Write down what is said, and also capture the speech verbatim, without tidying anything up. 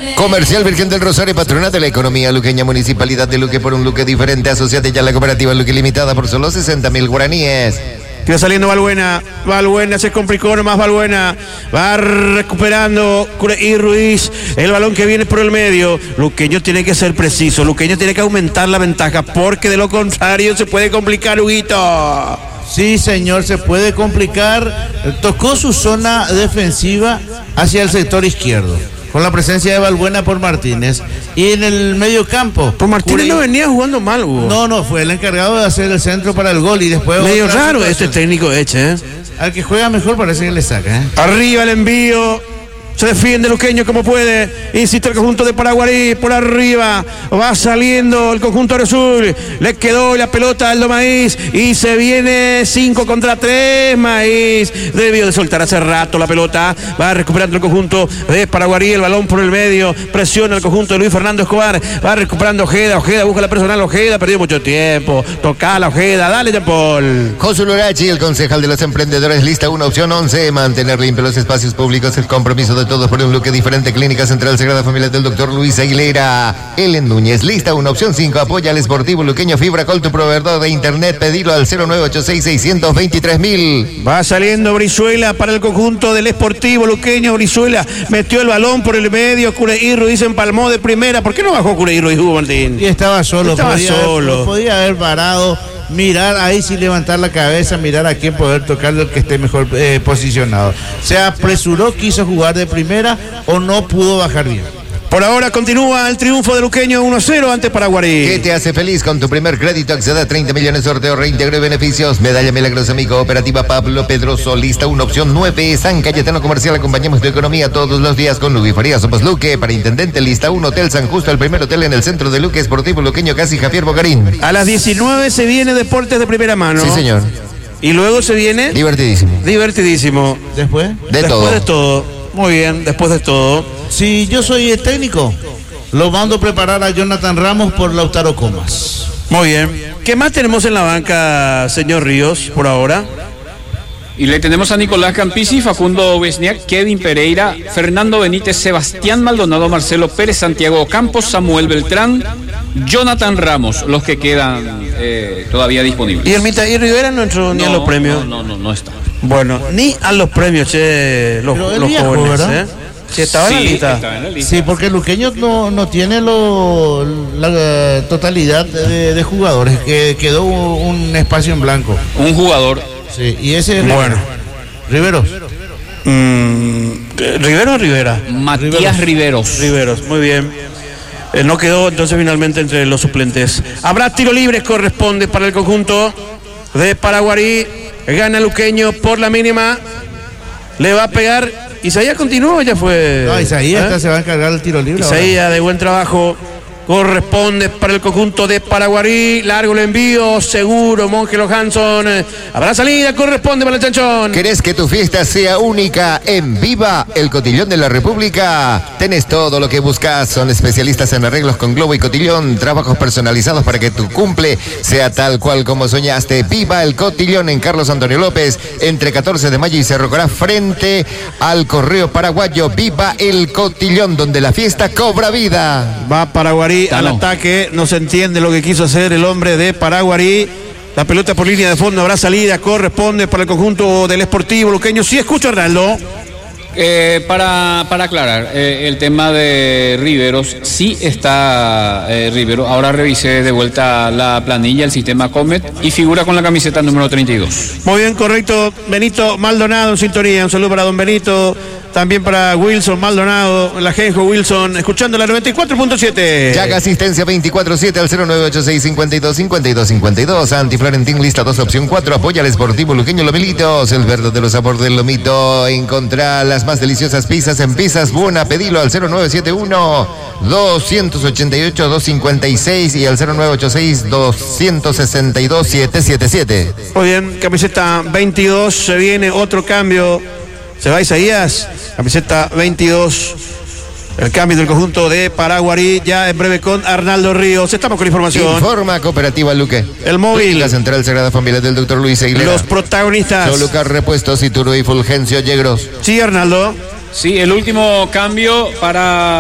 Comercial Virgen del Rosario, patronato de la economía luqueña, Municipalidad de Luque, por un Luque diferente. Asociate ya a la cooperativa Luque Limitada por solo sesenta mil guaraníes. Queda saliendo Valbuena, Valbuena se complicó nomás Valbuena, va recuperando y Ruiz, el balón que viene por el medio. Luqueño tiene que ser preciso, Luqueño tiene que aumentar la ventaja, porque de lo contrario se puede complicar, Huguito. Sí, señor, se puede complicar. Tocó su zona defensiva hacia el sector izquierdo, con la presencia de Valbuena por Martínez. Y en el medio campo, por Martínez no venía jugando mal, Hugo. No, no, fue el encargado de hacer el centro para el gol y después... Medio raro situación. Este técnico Eche, ¿eh? Al que juega mejor parece que le saca, ¿eh? Arriba el envío. Se defiende Luqueño como puede. Insiste el conjunto de Paraguarí. Por arriba va saliendo el conjunto azul. Le quedó la pelota a Aldo Maíz. Y se viene cinco contra tres. Maíz debió de soltar hace rato la pelota. Va recuperando el conjunto de Paraguarí. El balón por el medio. Presiona el conjunto de Luis Fernando Escobar. Va recuperando Ojeda. Ojeda busca la personal. Ojeda perdió mucho tiempo. Toca la Ojeda. Dale, Jean Paul. Josu Lorachi, el concejal de los emprendedores. Lista uno, opción once. Mantener limpios los espacios públicos. El compromiso de todos por un Luque diferente. Clínica Central Sagrada Familia del doctor Luis Aguilera. Ellen Núñez, lista una, opción cinco. Apoya al Esportivo Luqueño. Fibra Col, tu proveedor de internet. Pedilo al cero nueve ocho seis, seis dos tres mil. Va saliendo Brizuela para el conjunto del Esportivo Luqueño. Brizuela metió el balón por el medio. Cureí Ruiz empalmó de primera. ¿Por qué no bajó Cureí Ruiz, Hugo Martín? Y estaba solo. Estaba podía solo. Haber, podía haber parado. Mirar ahí sin levantar la cabeza, mirar a quién poder tocar el que esté mejor eh, posicionado. Se apresuró, quiso jugar de primera o no pudo bajar bien. Por ahora continúa el triunfo de Luqueño uno cero ante Paraguarí. ¿Qué te hace feliz con tu primer crédito? Acceda a treinta millones, sorteo, reintegro y beneficios. Medalla milagrosa, mi cooperativa Pablo Pedroso. Lista una, opción nueve. San Cayetano Comercial. Acompañamos tu economía todos los días con Luis Farías. Somos Luque. Para intendente, lista uno, Hotel San Justo, el primer hotel en el centro de Luque, Esportivo Luqueño, casi Javier Bogarín. A las diecinueve se viene Deportes de Primera Mano. Sí, señor. Y luego se viene... Divertidísimo. Divertidísimo. ¿Después? De después todo. de todo. Muy bien, después de todo. Si yo soy el técnico, lo mando a preparar a Jonathan Ramos por Lautaro Comas. Muy bien. ¿Qué más tenemos en la banca, señor Ríos, por ahora? Y le tenemos a Nicolás Campisi, Facundo Besniak, Kevin Pereira, Fernando Benítez, Sebastián Maldonado, Marcelo Pérez, Santiago Campos, Samuel Beltrán, Jonathan Ramos, los que quedan eh, todavía disponibles. ¿Y el Mita y Rivera no entró ni no, a los premios? No, no, no, no está. Bueno, ni a los premios, che, los, Pero los viejo, jóvenes, ¿verdad? ¿eh? Sí, estaba sí, en la lista. estaba en la lista. Sí, porque Luqueño no, no tiene lo, la eh, totalidad de, de jugadores, que quedó un, un espacio en blanco. Un jugador. Sí, y ese es Bueno. Riveros. Mm, ¿Rivero o Rivera? Matías Riveros. Riveros, muy bien. Eh, no quedó entonces finalmente entre los suplentes. Habrá tiro libre, corresponde para el conjunto de Paraguarí. Gana Luqueño por la mínima. Le va a pegar. Isaías continuó, ya fue. No, Isaías ¿eh? se va a encargar el tiro libre. Isaías de buen trabajo. Corresponde para el conjunto de Paraguarí. Largo el envío, seguro, Monje Johansson. Habrá salida, corresponde para el Chanchón. ¿Querés que tu fiesta sea única en Viva, el Cotillón de la República? Tenés todo lo que buscas. Son especialistas en arreglos con globo y cotillón. Trabajos personalizados para que tu cumple sea tal cual como soñaste. Viva el Cotillón en Carlos Antonio López, entre catorce de mayo y Cerro Corá, frente al Correo Paraguayo. Viva el Cotillón, donde la fiesta cobra vida. Va Paraguarí al Tano. ataque, no se entiende lo que quiso hacer el hombre de Paraguarí. La pelota por línea de fondo, habrá salida, corresponde para el conjunto del Esportivo Luqueño. Sí, escucho a Arnaldo. Eh, para, para aclarar, eh, el tema de Riveros, sí está eh, Rivero. Ahora revisé de vuelta la planilla, el sistema Comet, y figura con la camiseta número treinta y dos. Muy bien, correcto. Benito Maldonado en sintonía. Un saludo para don Benito. También para Wilson Maldonado, el ajenjo Wilson, escuchando la noventa y cuatro punto siete. Llaga asistencia veinticuatro siete al cero nueve ocho seis, cinco dos, cinco dos, cinco dos. Anti Florentín, lista dos, opción cuatro. Apoya al Esportivo Luqueño Lomelitos, el verdadero sabor del lomito. Encontrá las más deliciosas pizzas en Pizzas Buena. Pedilo al cero nueve siete uno, dos ocho ocho, dos cinco seis y al cero nueve ocho seis, dos seis dos, siete siete siete. Muy bien, camiseta veintidós, se viene otro cambio. Se va Isaías, camiseta veintidós. El cambio del conjunto de Paraguarí, ya en breve con Arnaldo Ríos. Estamos con información. Informa Cooperativa Luque. El móvil. La Central Sagrada Familia del doctor Luis Aguilera. Los protagonistas. Solucar Repuestos, Iturbe y Fulgencio Yegros. Sí, Arnaldo. Sí, el último cambio para